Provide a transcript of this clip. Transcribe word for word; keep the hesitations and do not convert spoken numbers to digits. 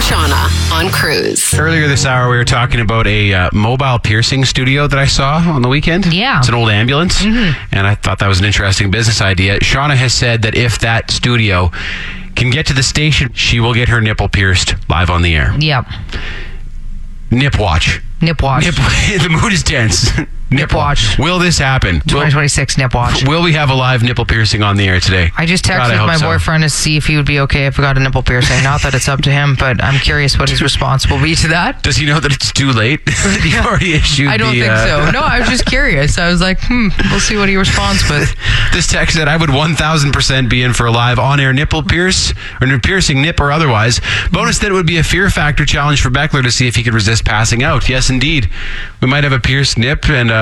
and Shauna on Cruise. Earlier this hour, we were talking about a uh, mobile piercing studio that I saw on the weekend. Yeah. It's an old ambulance, Mm-hmm. and I thought that was an interesting business idea. Shauna has said that if that studio can get to the station, she will get her nipple pierced live on the air. Yep. Nip watch. Nip watch. Nip, the mood is tense. Nip watch. Will this happen? twenty twenty-six nip watch. Will, will we have a live nipple piercing on the air today? I just God, I texted hope my so. boyfriend to see if he would be okay if we got a nipple piercing. Not that it's up to him, but I'm curious what his response will be to that. Does he know that it's too late? You've already issued I don't the, think uh, so. No, I was just curious. I was like, hmm, we'll see what he responds with. This text said, I would one thousand percent be in for a live on-air nipple pierce, or a piercing nip or otherwise. Bonus that it would be a fear factor challenge for Beckler to see if he could resist passing out. Yes, indeed. We might have a pierced nip and uh,